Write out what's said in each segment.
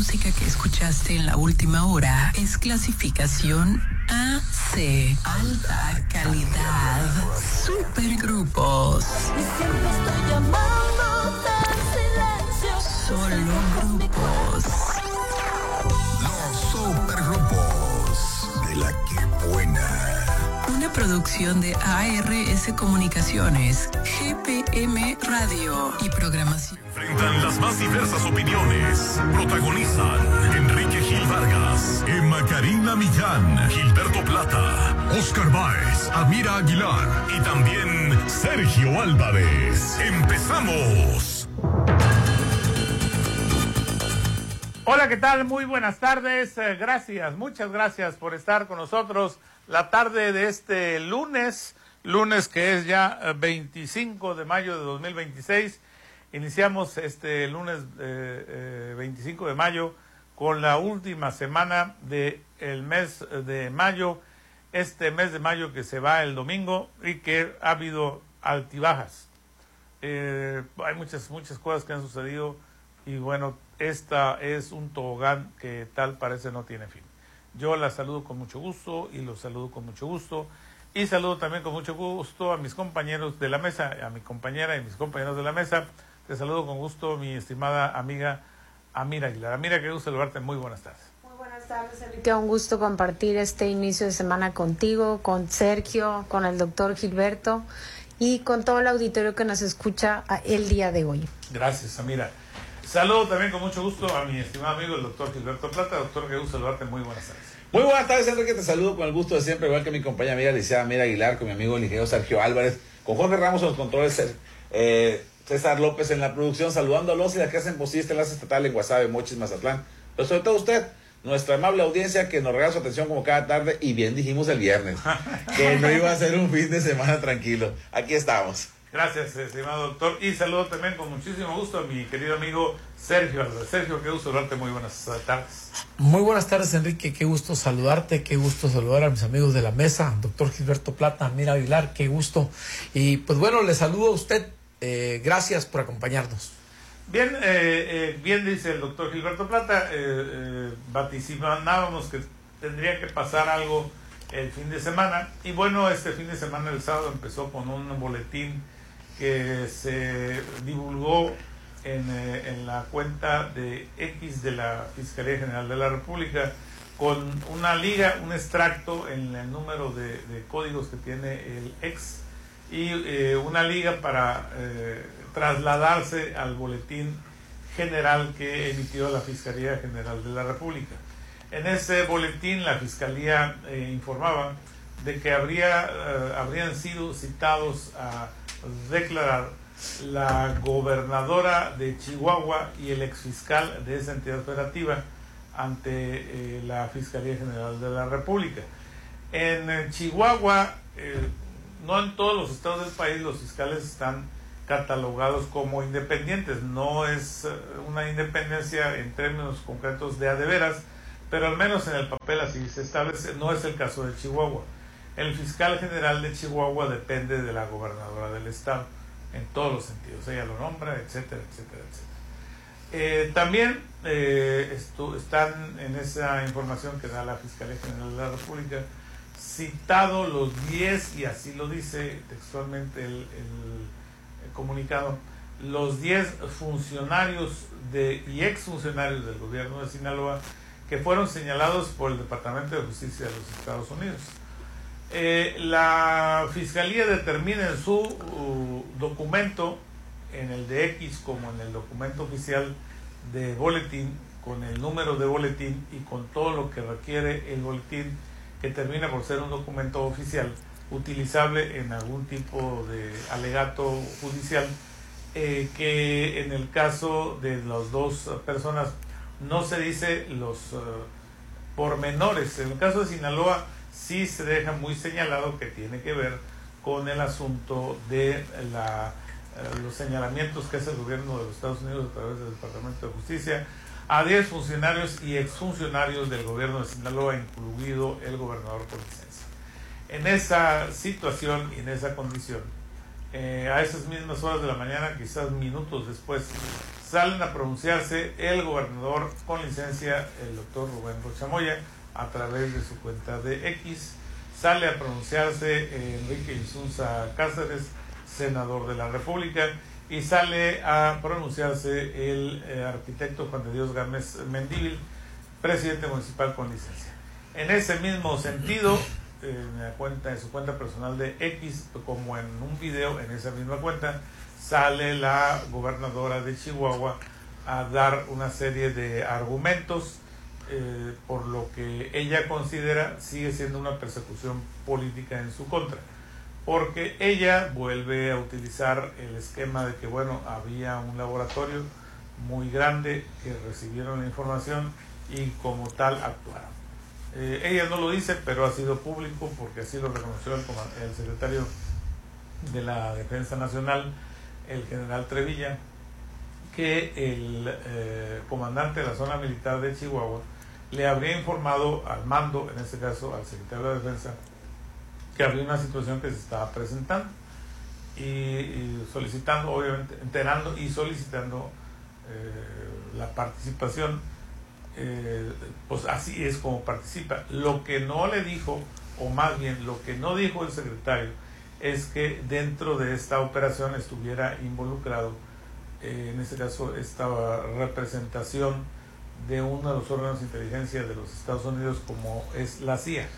música que escuchaste en la última hora es clasificación AC, alta calidad, supergrupos. Y siempre estoy llamándote en silencio. Solo grupos. Los supergrupos de la que buena. Una producción de ARS Comunicaciones, GPM Radio y programación. Enfrentan las más diversas opiniones. Protagonizan Enrique Gil Vargas, Emma Karina Millán, Gilberto Plata, Oscar Báez, Amira Aguilar y también Sergio Álvarez. ¡Empezamos! Hola, ¿qué tal? Muy buenas tardes. Gracias, muchas gracias por estar con nosotros la tarde de este lunes que es ya 25 de mayo de 2026. Iniciamos este lunes 25 de mayo con la última semana del mes de mayo, este mes de mayo que se va el domingo y que ha habido altibajas. Hay muchas cosas que han sucedido y bueno, esta es un tobogán que tal parece no tiene fin. Yo la saludo con mucho gusto y los saludo con mucho gusto. Y saludo también con mucho gusto a mis compañeros de la mesa, a mi compañera y mis compañeros de la mesa. Te saludo con gusto, mi estimada amiga Amira Aguilar. Amira, qué gusto saludarte. Muy buenas tardes. Muy buenas tardes, Enrique. Un gusto compartir este inicio de semana contigo, con Sergio, con el doctor Gilberto y con todo el auditorio que nos escucha el día de hoy. Gracias, Amira. Saludo también con mucho gusto a mi estimado amigo, el doctor Gilberto Plata. Doctor, qué gusto saludarte. Muy buenas tardes. Muy buenas tardes, Enrique. Te saludo con el gusto de siempre, igual que mi compañera amiga licenciada Amira Aguilar, con mi amigo el ingeniero Sergio Álvarez, con Jorge Ramos en los controles, César López en la producción, saludándolos y la que hacen posible este enlace estatal en Guasave, Mochis, Mazatlán. Pero sobre todo usted, nuestra amable audiencia que nos regala su atención como cada tarde, y bien dijimos el viernes, que no iba a ser un fin de semana tranquilo. Aquí estamos. Gracias, estimado doctor. Y saludo también con muchísimo gusto a mi querido amigo Sergio Álvarez. Sergio, qué gusto saludarte. Muy buenas tardes. Muy buenas tardes, Enrique. Qué gusto saludarte. Qué gusto saludar a mis amigos de la mesa. Doctor Gilberto Plata, Amira Aguilar, qué gusto. Y pues bueno, le saludo a usted. Gracias por acompañarnos. Bien, bien dice el doctor Gilberto Plata. Vaticinábamos que tendría que pasar algo el fin de semana. Y bueno, este fin de semana, el sábado, empezó con un boletín que se divulgó en la cuenta de X de la Fiscalía General de la República, con una liga, un extracto en el número de códigos que tiene el ex y una liga para trasladarse al boletín general que emitió la Fiscalía General de la República. En ese boletín la Fiscalía informaba de que habrían sido citados a declarar la gobernadora de Chihuahua y el exfiscal de esa entidad federativa ante la Fiscalía General de la República. En Chihuahua, no en todos los estados del país los fiscales están catalogados como independientes. No es una independencia en términos concretos de a de veras, pero al menos en el papel así se establece. No es el caso de Chihuahua. El fiscal general de Chihuahua depende de la gobernadora del estado en todos los sentidos. Ella lo nombra, etcétera, etcétera, etcétera. También están en esa información que da la Fiscalía General de la República citados los 10, y así lo dice textualmente el comunicado, los 10 funcionarios y exfuncionarios del gobierno de Sinaloa que fueron señalados por el Departamento de Justicia de los Estados Unidos. La Fiscalía determina en su documento, en el de X como en el documento oficial de boletín, con el número de boletín y con todo lo que requiere el boletín, que termina por ser un documento oficial utilizable en algún tipo de alegato judicial, que en el caso de las dos personas no se dice los pormenores. En el caso de Sinaloa sí se deja muy señalado que tiene que ver con el asunto de los señalamientos que hace el gobierno de los Estados Unidos a través del Departamento de Justicia a 10 funcionarios y exfuncionarios del gobierno de Sinaloa, incluido el gobernador por licencia. En esa situación y en esa condición, a esas mismas horas de la mañana, quizás minutos después, salen a pronunciarse el gobernador con licencia, el doctor Rubén Rocha Moya, a través de su cuenta de X. Sale a pronunciarse Enrique Insunza Cáceres, senador de la República, y sale a pronunciarse el arquitecto Juan de Dios Gámez Mendívil, presidente municipal con licencia. En ese mismo sentido, en su cuenta personal de X, como en un video en esa misma cuenta, sale la gobernadora de Chihuahua a dar una serie de argumentos por lo que ella considera sigue siendo una persecución política en su contra, porque ella vuelve a utilizar el esquema de que, bueno, había un laboratorio muy grande que recibieron la información y como tal actuaron. Ella no lo dice, pero ha sido público porque así lo reconoció el secretario de la Defensa Nacional, el general Trevilla, que el comandante de la zona militar de Chihuahua le habría informado al mando, en este caso al secretario de Defensa, que había una situación que se estaba presentando y solicitando, obviamente, enterando y solicitando la participación. Pues así es como participa. Lo que no le dijo, o más bien lo que no dijo el secretario, es que dentro de esta operación estuviera involucrado, en este caso, esta representación de uno de los órganos de inteligencia de los Estados Unidos, como es la CIA.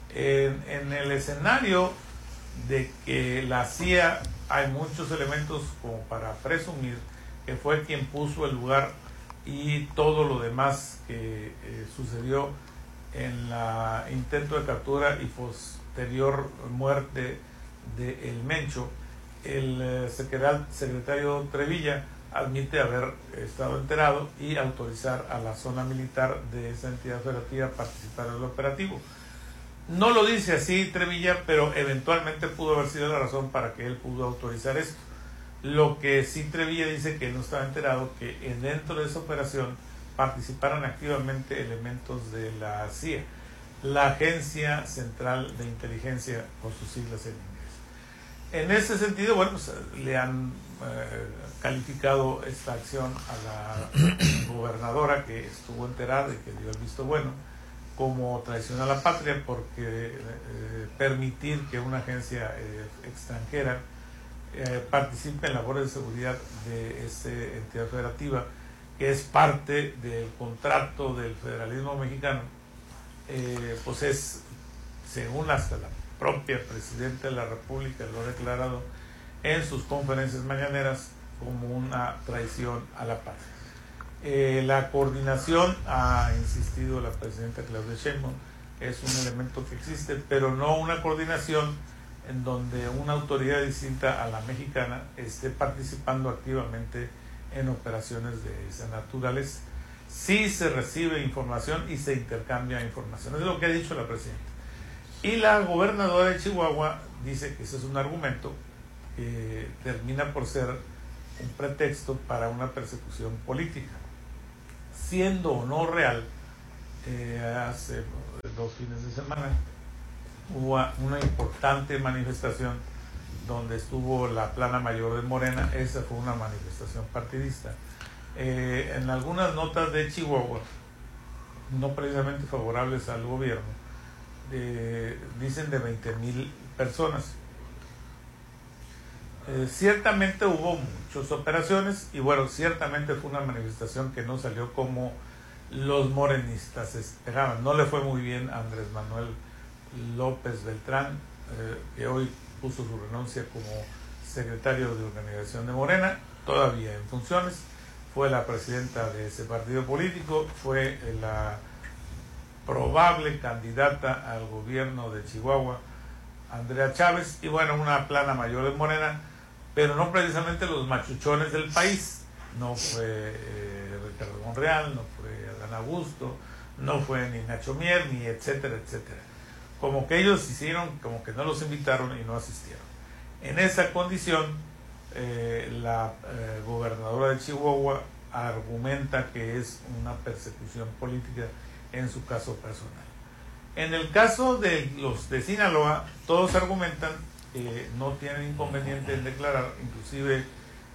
En el escenario de que la CIA, hay muchos elementos como para presumir que fue quien puso el lugar y todo lo demás que sucedió en la intento de captura y posterior muerte de El Mencho. El secretario Trevilla admite haber estado enterado y autorizar a la zona militar de esa entidad federativa a participar en el operativo. No lo dice así Trevilla, pero eventualmente pudo haber sido la razón para que él pudo autorizar esto. Lo que sí Trevilla dice que él no estaba enterado, que dentro de esa operación participaron activamente elementos de la CIA, la Agencia Central de Inteligencia, por sus siglas en inglés. En ese sentido, bueno, pues, le han calificado esta acción a la gobernadora, que estuvo enterada y que dio el visto bueno, como traición a la patria, porque permitir que una agencia extranjera participe en labores de seguridad de esta entidad federativa, que es parte del contrato del federalismo mexicano, pues es, según hasta la propia presidenta de la República lo ha declarado en sus conferencias mañaneras, como una traición a la patria. La coordinación, ha insistido la presidenta Claudia Sheinbaum, es un elemento que existe, pero no una coordinación en donde una autoridad distinta a la mexicana esté participando activamente en operaciones de esa naturaleza. Sí se recibe información y se intercambia información, es lo que ha dicho la presidenta. Y la gobernadora de Chihuahua dice que ese es un argumento que termina por ser un pretexto para una persecución política. Siendo o no real, hace 2 fines de semana hubo una importante manifestación donde estuvo la plana mayor de Morena. Esa fue una manifestación partidista. En algunas notas de Chihuahua, no precisamente favorables al gobierno, dicen de 20,000 personas. Ciertamente hubo muchas operaciones y bueno, ciertamente fue una manifestación que no salió como los morenistas esperaban. No le fue muy bien a Andrés Manuel López Beltrán, que hoy puso su renuncia como secretario de organización de Morena, todavía en funciones. Fue la presidenta de ese partido político, fue la probable candidata al gobierno de Chihuahua, Andrea Chávez, y bueno, una plana mayor de Morena, pero no precisamente los machuchones del país. No fue Ricardo Monreal, no fue Adán Augusto, no fue ni Nacho Mier, ni etcétera, etcétera. Como que ellos hicieron, como que no los invitaron y no asistieron. En esa condición, la gobernadora de Chihuahua argumenta que es una persecución política en su caso personal. En el caso de los de Sinaloa, todos argumentan que no tienen inconveniente en declarar, inclusive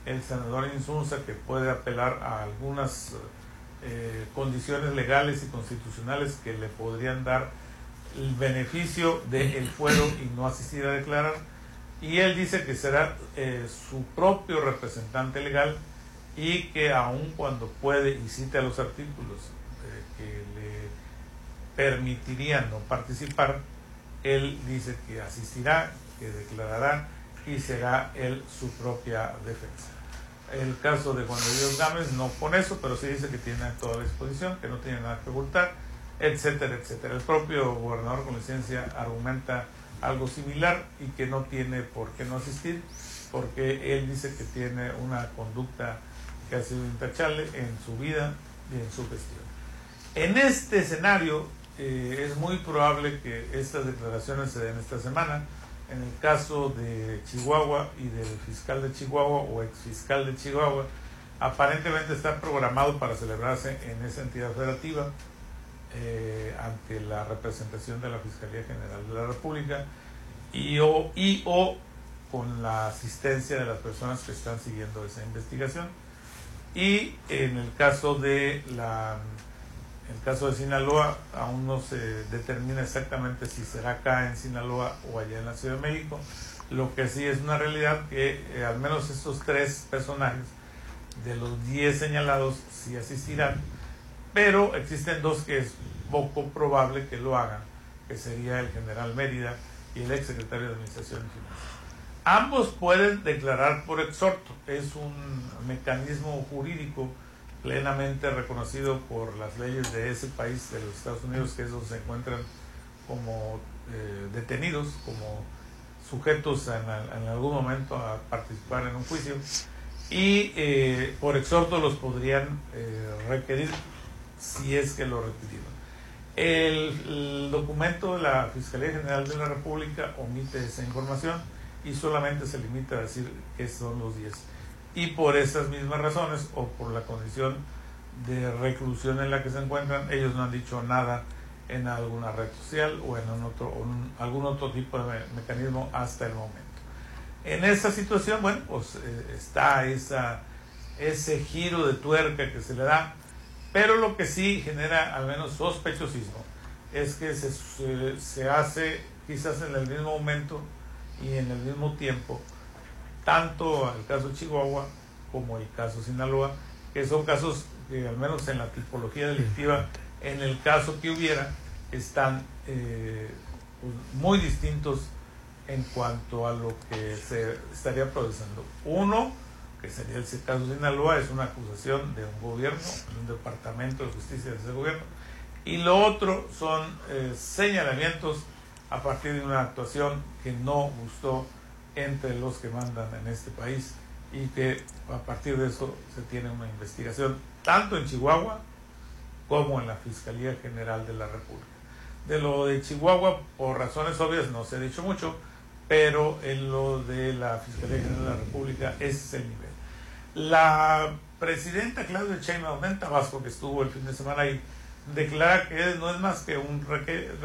el senador Insunza, que puede apelar a algunas condiciones legales y constitucionales que le podrían dar el beneficio del fuero y no asistir a declarar, y él dice que será su propio representante legal y que aun cuando puede y cita los artículos que le permitirían no participar, él dice que asistirá, que declarará y será él su propia defensa. El caso de Juan de Dios Gámez no pone eso, pero sí dice que tiene toda la disposición, que no tiene nada que ocultar, etcétera, etcétera. El propio gobernador con licencia argumenta algo similar y que no tiene por qué no asistir, porque él dice que tiene una conducta que ha sido intachable en su vida y en su gestión. En este escenario es muy probable que estas declaraciones se den esta semana. En el caso de Chihuahua y del fiscal de Chihuahua o exfiscal de Chihuahua, aparentemente está programado para celebrarse en esa entidad federativa ante la representación de la Fiscalía General de la República y o con la asistencia de las personas que están siguiendo esa investigación. Y en el caso de Sinaloa, aún no se determina exactamente si será acá en Sinaloa o allá en la Ciudad de México. Lo que sí es una realidad que al menos estos 3 personajes de los 10 señalados sí asistirán, pero existen 2 que es poco probable que lo hagan, que sería el general Mérida y el exsecretario de Administración y Finanzas. Ambos pueden declarar por exhorto, es un mecanismo jurídico plenamente reconocido por las leyes de ese país, de los Estados Unidos, que es donde se encuentran como detenidos, como sujetos en algún momento a participar en un juicio, y por exhorto los podrían requerir si es que lo requirieron. El documento de la Fiscalía General de la República omite esa información y solamente se limita a decir que son los 10. Y por esas mismas razones, o por la condición de reclusión en la que se encuentran, ellos no han dicho nada en alguna red social o en algún otro tipo de mecanismo hasta el momento. En esa situación, bueno, pues está ese giro de tuerca que se le da, pero lo que sí genera al menos sospechosismo es que se hace quizás en el mismo momento y en el mismo tiempo, tanto el caso Chihuahua como el caso Sinaloa, que son casos que al menos en la tipología delictiva, en el caso que hubiera, están muy distintos en cuanto a lo que se estaría procesando. Uno, que sería el caso Sinaloa, es una acusación de un gobierno, de un departamento de justicia de ese gobierno, y lo otro son señalamientos a partir de una actuación que no gustó entre los que mandan en este país, y que a partir de eso se tiene una investigación tanto en Chihuahua como en la Fiscalía General de la República. De lo de Chihuahua, por razones obvias, no se ha dicho mucho, pero en lo de la Fiscalía General de la República ese es el nivel. La presidenta Claudia Sheinbaum en Tabasco, que estuvo el fin de semana ahí, declara que no es más que un